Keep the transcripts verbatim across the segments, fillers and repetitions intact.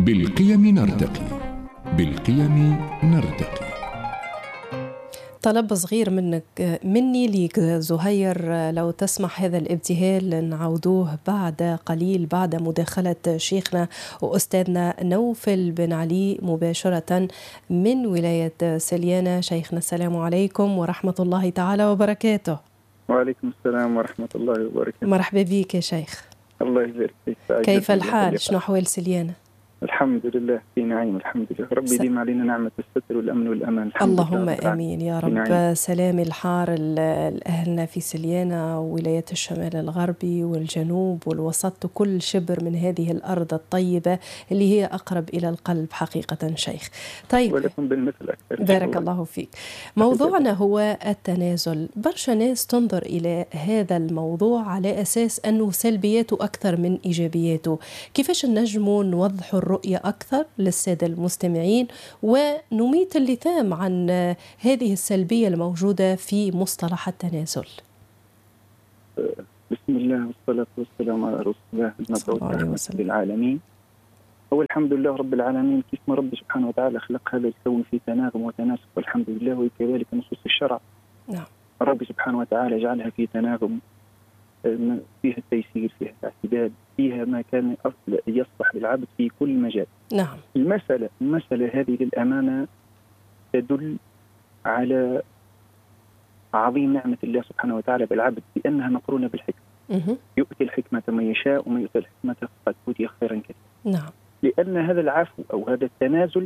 بالقيم نرتقي، بالقيم نرتقي. طلب صغير منك مني ليك زهير، لو تسمح هذا الابتهال نعودوه بعد قليل بعد مداخلة شيخنا وأستاذنا نوفل بن علي مباشرة من ولاية سليانة. شيخنا السلام عليكم ورحمة الله تعالى وبركاته. وعليكم السلام ورحمة الله وبركاته. مرحبا بك يا شيخ. الله يبارك فيك. كيف الحال؟ شنو أحوال سليانة؟ الحمد لله في نعيم الحمد لله. ربي يديم علينا نعمة الستر والأمن والأمان. اللهم آمين يا رب. سلام الحار لأهلنا في سليانة وولاية الشمال الغربي والجنوب والوسط وكل شبر من هذه الأرض الطيبة اللي هي أقرب إلى القلب حقيقة شيخ. طيب ولكم بالمثل أكثر. بارك الله فيك. موضوعنا هو التنازل. برشا ناس تنظر إلى هذا الموضوع على أساس أنه سلبياته أكثر من إيجابياته. كيفاش نجموا نوضحوا الرؤية أكثر للسادة المستمعين ونميت اللثام عن هذه السلبية الموجودة في مصطلح التنازل؟ بسم الله والصلاة والسلام على رسول الله المبعوث رحمة للعالمين. هو الحمد لله رب العالمين، كيف ما رب سبحانه وتعالى خلق هذا الكون في تناغم وتناسق والحمد لله، وكذلك نصوص الشرع نعم رب سبحانه وتعالى جعلها في تناغم، فيها التيسير، فيها الاعتدال، فيها ما كان يصلح للعبد في كل مجال. نعم. المسألة المسألة هذه للأمانة تدل على عظيم نعمة الله سبحانه وتعالى بالعبد، بأنها مقرونة بالحكمة. مه. يؤتي الحكمة من يشاء ومن يؤتي الحكمة فقد أوتي خيرا كثيرا. نعم. لأن هذا العفو أو هذا التنازل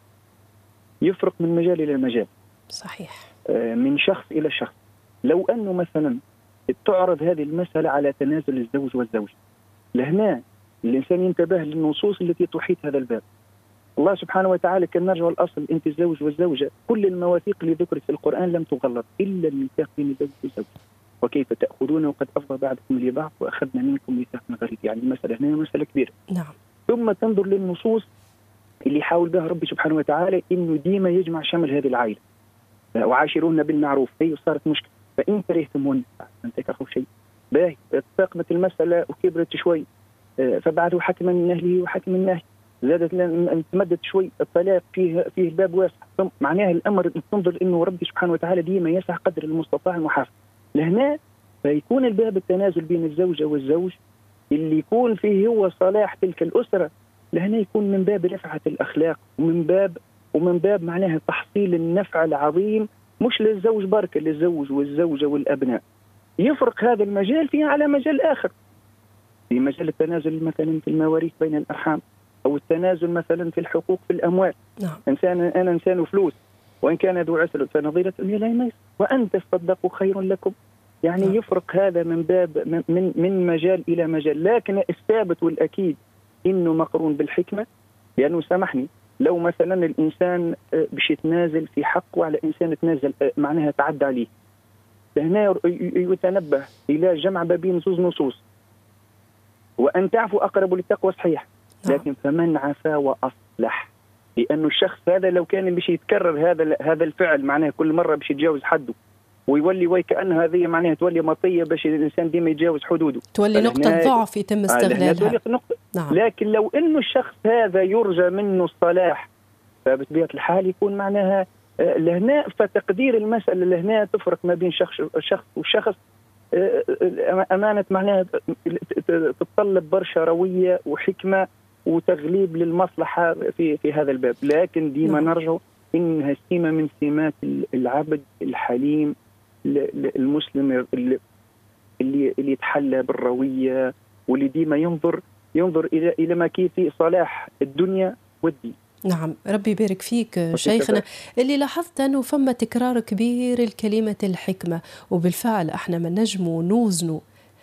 يفرق من مجال إلى مجال. صحيح. من شخص إلى شخص. لو أنه مثلا تعرض هذه المسألة على تنازل الزوج والزوجة، لهنا الإنسان ينتبه للنصوص التي تحيط هذا الباب. الله سبحانه وتعالى كان نرجع الأصل أنت الزوج والزوجة، كل المواثيق اللي ذكرت في القرآن لم تغلط إلا الميثاق بين الزوج والزوجة. وكيف تأخذون وقد أفضى بعضكم لبعض وأخذنا منكم ميثاقا غليظا. يعني المسألة هنا مسألة كبيرة. نعم. ثم تنظر للنصوص اللي يحاول بها ربي سبحانه وتعالى إنه ديما يجمع شمل هذه العائلة. وعاشرون بالمعروف. هي صارت مشكلة، فإن كرهتمون أن تكرهوا شيء باهي، تفاقمت المسألة وكبرت شوي فبعثوا حكما من أهله وحكما من أهله، زادت تمدت شوي الطلاق فيه فيه الباب واسع. معناها الأمر تنظر إنه ربي سبحانه وتعالى ديما يسع قدر المستطاع المحافظ. لهنا فيكون الباب التنازل بين الزوجة والزوج اللي يكون فيه هو صلاح تلك الأسرة، لهنا يكون من باب رفعة الأخلاق ومن باب ومن باب معناها تحصيل النفع العظيم، مش للزوج بركة، للزوج والزوجة والأبناء. يفرق هذا المجال فيه على مجال آخر، في مجال التنازل مثلا في المواريث بين الأرحام، أو التنازل مثلا في الحقوق في الأموال. نعم. إنسان أنا إنسان فلوس وإن كان ذو عسر فنظيرة لا يميز وأن تصدقوا خير لكم. يعني نعم. يفرق هذا من باب من من مجال إلى مجال، لكن الثابت والأكيد إنه مقرون بالحكمة. لأنه سامحني لو مثلا الإنسان باش يتنازل في حق وعلى إنسان يتنازل معناها تعدى عليه، لهنا يتنبه إلى جمع بين زوج نصوص، وأن تعفو أقرب للتقوى صحيح، لكن فمن عفا وأصلح. لأنه الشخص هذا لو كان باش يتكرر هذا هذا الفعل معناه كل مرة باش يتجاوز حده ويولي وكأن هذه معناها تولي مطية باش الإنسان ديما يتجاوز حدوده، تولي نقطة ضعف يتم استغلالها. نعم. لكن لو إنه الشخص هذا يرجى منه الصلاح فبطبيعة الحال يكون معناها لهنا، فتقدير المسألة لهنا تفرق ما بين شخص شخص وشخص. أمانة معناها تتطلب برشا روية وحكمة وتغليب للمصلحة في في هذا الباب. لكن ديما نرجع إنها سمة من سمات العبد الحليم المسلم اللي اللي اللي يتحلى بالروية، واللي ديما ينظر ينظر إلى إلى ما كيف في صلاح الدنيا والدين. نعم. ربي يبارك فيك شيخنا. اللي لاحظت أنه فما تكرار كبير الكلمة الحكمة، وبالفعل احنا ما نجموا نوزنوا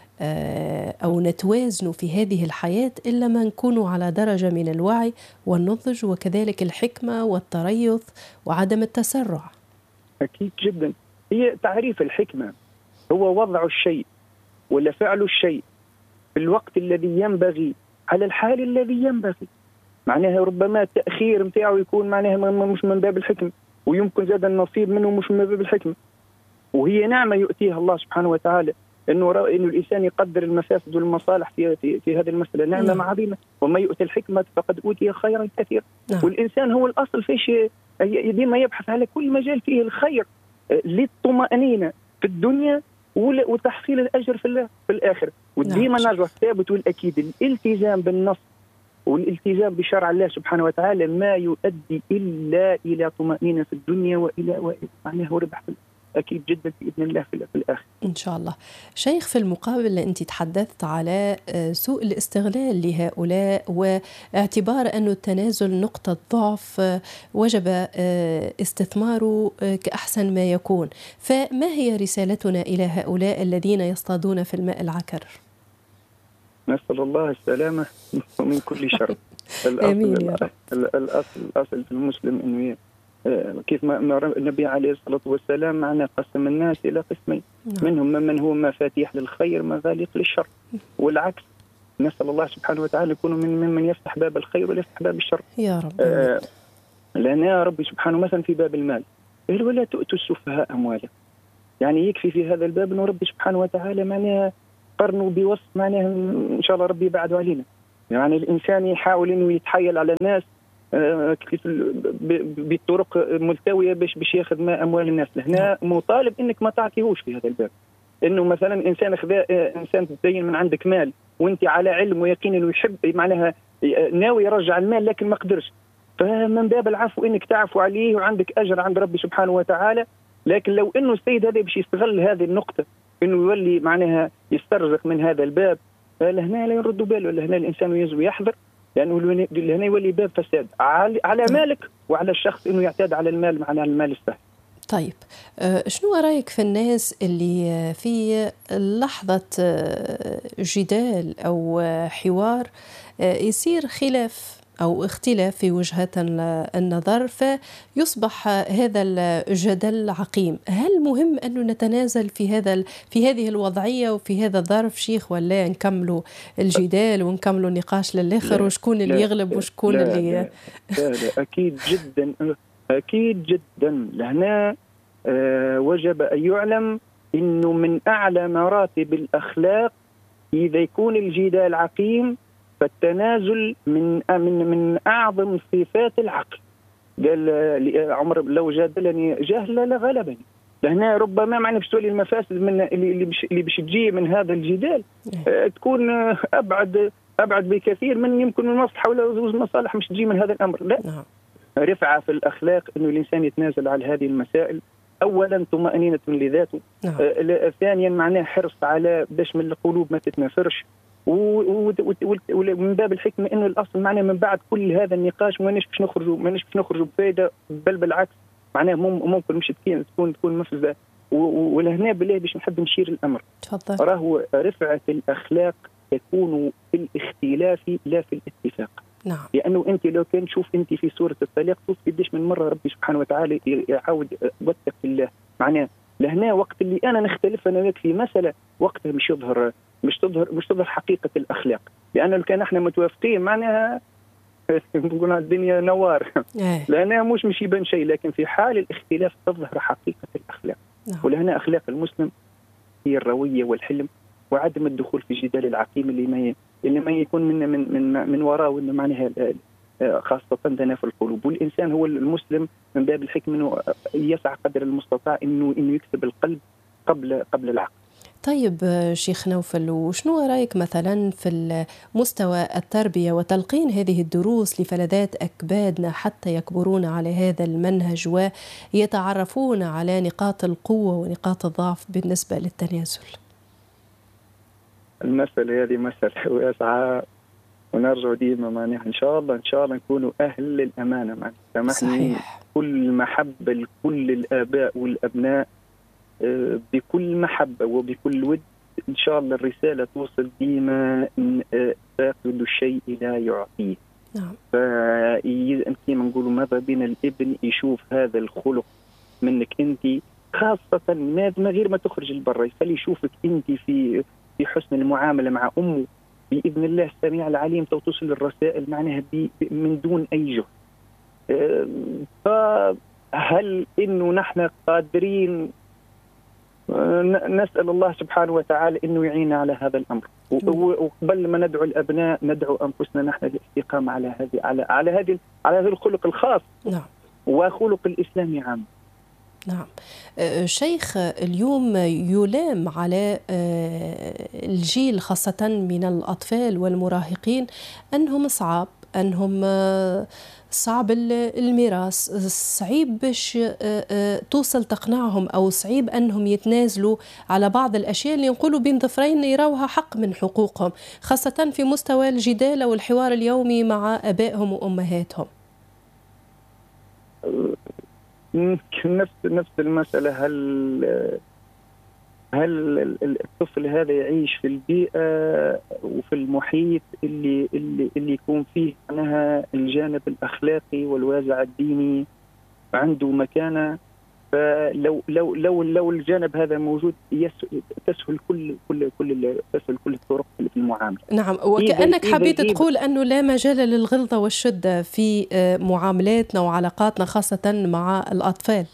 أو نتوازنوا في هذه الحياة إلا ما نكونوا على درجة من الوعي والنضج وكذلك الحكمة والتريث وعدم التسرع. أكيد جدا. هي تعريف الحكمة هو وضع الشيء ولا فعل الشيء في الوقت الذي ينبغي على الحال الذي ينبغي. معناها ربما التأخير متاعه يكون معناها مش من باب الحكمة، ويمكن زاد النصيب منه مش من باب الحكمة، وهي نعمة يؤتيها الله سبحانه وتعالى. انه انه الانسان يقدر المفاسد والمصالح في في, في هذه المساله. نعمه نعم. عظيمه، وما يؤتي الحكمه فقد اوتي خيرا كثيرا. نعم. والانسان هو الاصل في شيء ديما يبحث على كل مجال فيه الخير للطمأنينة في الدنيا وتحصيل الاجر في في الاخر. وديما نعم. نرجع الثابت والاكيد، الالتزام بالنص والالتزام بشرع الله سبحانه وتعالى ما يؤدي الا الى طمأنينة في الدنيا والى معناه ربح أكيد جدا بإذن الله في الآخر إن شاء الله. شيخ، في المقابل أنت تحدثت على سوء الاستغلال لهؤلاء واعتبار أن التنازل نقطة ضعف وجب استثماره كأحسن ما يكون، فما هي رسالتنا إلى هؤلاء الذين يصطادون في الماء العكر؟ نسأل الله السلامة من كل شر. آمين يا رب. الأصل الأصل في المسلم أنه كيف ما النبي عليه الصلاة والسلام معنا قسم الناس إلى قسمين، منهم من هو مفاتيح للخير مغاليق للشر، والعكس. نسأل الله سبحانه وتعالى يكون من من يفتح باب الخير ولا يفتح باب الشر يا رب. آه لأن يا ربي سبحانه مثلا في باب المال ولا تؤتوا السفهاء أموالهم، يعني يكفي في هذا الباب أنه ربي سبحانه وتعالى معناها قرنوا بوصف معناها إن شاء الله ربي يبعدوا علينا. يعني الإنسان يحاول إنه يتحايل على الناس بالطرق ملتويه باش باش ياخذ ما اموال الناس. هنا مطالب انك ما تعطيهوش في هذا الباب، انه مثلا انسان خذا انسان تدين من عندك مال وانت على علم ويقين انه يحب معناها ناوي يرجع المال لكن ما قدرش، فمن باب العفو انك تعفو عليه وعندك اجر عند ربي سبحانه وتعالى. لكن لو انه السيد هذا باش يستغل هذه النقطه انه يولي معناها يسترزق من هذا الباب، فلهنا لا يرد باله، لهنا الانسان يجب يحذر، لأنه هنا يولي باب فساد على مالك وعلى الشخص إنه يعتاد على المال معناه المال السهل. طيب، شنو رأيك في الناس اللي في لحظة جدال أو حوار يصير خلاف أو اختلاف في وجهة النظر فيصبح هذا الجدل عقيم؟ هل مهم أن نتنازل في هذا في هذه الوضعية وفي هذا الظرف شيخ، ولا نكملوا الجدال ونكملوا النقاش للآخر وشكون اللي يغلب وشكون لا اللي لا, لا, لا أكيد جدا أكيد جدا. لهنا أه وجب أن يعلم إنه من أعلى مراتب الأخلاق إذا يكون الجدال عقيم فالتنازل من من من اعظم صفات العقل. قال عمر لو جادلني جهل لغلبني. لهنا ربما معنى باش تولي المفاسد من اللي باش اللي باش تجي من هذا الجدال آه تكون ابعد ابعد بكثير من يمكن المصلحه ولا المصالح مش تجي من هذا الامر. لا، رفعه في الاخلاق انه الانسان يتنازل على هذه المسائل. اولا طمأنينة لذاته، آه ثانيا معناه حرص على باش من القلوب ما تتنافرش، ومن باب الحكمه انه الاصل معناه من بعد كل هذا النقاش ماناش باش نخرجوا ماناش باش نخرجوا بفائده، بل بالعكس معناه ممكن مش تكون تكون تكون مفسده. ولهنا بالله باش نحب نشير الامر. تفضل. راهو رفعه الاخلاق تكون في الاختلاف لا في الاتفاق. نعم. لانه انت لو كان تشوف انت في سوره الطلاق شوف قديش من مره ربي سبحانه وتعالى يعاود واتق الله. معناه لهنا وقت اللي انا نختلف انا وياك في مساله وقتها مش يظهر مش تظهر مش تظهر حقيقه الاخلاق. لان لو كان احنا متوافقين معناها نقول الدنيا نوار لانها مش مش يبان شيء، لكن في حال الاختلاف تظهر حقيقه الاخلاق. ولهنا اخلاق المسلم هي الرويه والحلم وعدم الدخول في جدال العقيم اللي ما اللي ما يكون من من من, من وراء وانه معناها خاصه تنافر القلوب. والانسان هو المسلم من باب الحكمه انه يسعى قدر المستطاع انه انه يكسب القلب قبل قبل العقل. طيب شيخ نوفل، وشنو رأيك مثلا في مستوى التربية وتلقين هذه الدروس لفلذات أكبادنا حتى يكبرون على هذا المنهج ويتعرفون على نقاط القوة ونقاط الضعف بالنسبة للتنازل؟ المسألة هذه مسألة واسعة ونرجع ديما معناها إن شاء الله إن شاء الله نكونوا أهل للأمانة. معناها سامحني كل محبة لكل الآباء والأبناء بكل محبة وبكل ود. إن شاء الله الرسالة توصل ديما فاقد الشيء لا يعطيه. نعم. فكما نقولوا ماذا بين الابن يشوف هذا الخلق منك أنت خاصة ما غير ما تخرج البر يخلي يشوفك أنت في في حسن المعاملة مع أمه بإذن الله السميع العليم توصل الرسائل معناها من دون أي جهد. فهل إنه نحن قادرين نسأل الله سبحانه وتعالى أنه يعيننا على هذا الأمر، وقبل ما ندعو الأبناء ندعو أنفسنا نحن للاستقامة على هذه على على هذه على هذا الخلق الخاص. نعم. وخلق الإسلام عام. نعم. شيخ، اليوم يلام على الجيل خاصة من الأطفال والمراهقين أنهم صعب، أنهم صعب الميراث، صعيب باش توصل تقنعهم، أو صعيب أنهم يتنازلوا على بعض الأشياء اللي نقولوا بين ظفرين يراوها حق من حقوقهم، خاصة في مستوى الجدال أو الحوار اليومي مع أبائهم وأمهاتهم. نفس نفس المسألة، هل هل الطفل هذا يعيش في البيئة وفي المحيط اللي اللي اللي يكون فيه معناها الجانب الأخلاقي والوازع الديني عنده مكانة؟ فلو لو لو لو الجانب هذا موجود تسهل كل كل كل تسهل كل الطرق في المعامله. نعم، وكأنك حبيت تقول أنه لا مجال للغلظة والشدة في معاملاتنا وعلاقاتنا خاصة مع الأطفال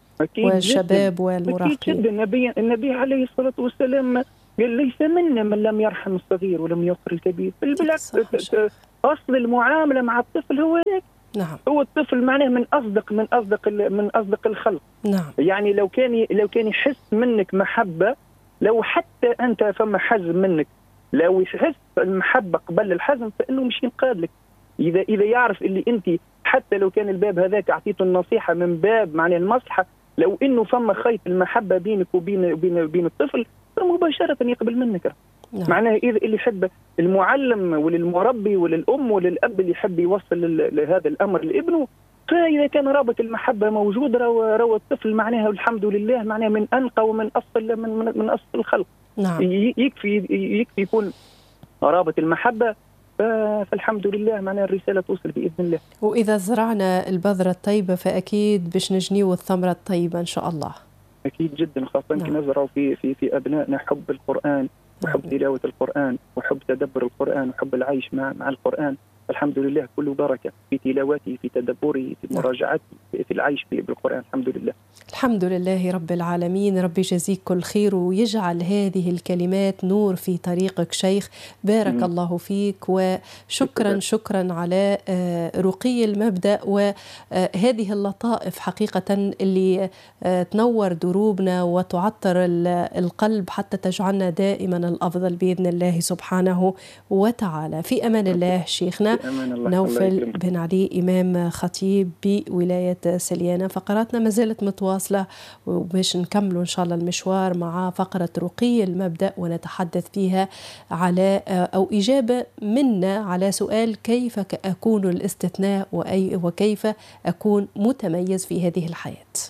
والشباب جداً. والمراهقين. أكيد جدا. النبي النبي عليه الصلاة والسلام قال ليس منا من لم يرحم الصغير ولم يقر الكبير، بالعكس أصل المعاملة مع الطفل هو هيك. نعم. هو الطفل معناه من أصدق من أصدق من أصدق الخلق. نعم. يعني لو كان لو كان يحس منك محبة، لو حتى أنت فما حزم منك، لو يحس المحبة قبل الحزم فإنه مش ينقاد. إذا إذا يعرف اللي أنت حتى لو كان الباب هذاك أعطيته النصيحة من باب معناه المصلحة، لو إنه فما خيط المحبة بينك وبين بين بين الطفل فمباشرة يقبل منك. نعم. معناه إذا اللي يحب المعلم وللمربي وللأم وللأب اللي يحب يوصل لهذا الأمر لابنه، فإذا كان رابط المحبة موجود روى روى الطفل معناها الحمد لله معناها من أنقى ومن أصل من من, من أصل الخلق. نعم. يكفي يكفي يكون رابط المحبة، فالحمد لله معناها الرسالة توصل بإذن الله. وإذا زرعنا البذرة الطيبة فأكيد باش نجنيو الثمرة الطيبة إن شاء الله. أكيد جدا، خاصة نعم. نزرعوا في في في أبنائنا حب القرآن وحب تلاوة القرآن وحب تدبر القرآن وحب العيش مع مع القرآن. الحمد لله كله بركة في تلاوته في تدبره في مراجعته في العيش بالقرآن. الحمد لله. الحمد لله رب العالمين. ربي يجزيك كل خير ويجعل هذه الكلمات نور في طريقك شيخ. بارك م. الله فيك، وشكرا شكرا على رقي المبدأ وهذه اللطائف حقيقة اللي تنور دروبنا وتعطر القلب حتى تجعلنا دائما الأفضل بإذن الله سبحانه وتعالى. في أمان الله شيخنا نوفل بن علي إمام خطيب بولاية سليانة. فقراتنا ما زالت متواصلة وباش نكملوا إن شاء الله المشوار مع فقرة رقي المبدأ، ونتحدث فيها على أو إجابة منا على سؤال كيف أكون الاستثناء وكيف أكون متميز في هذه الحياة.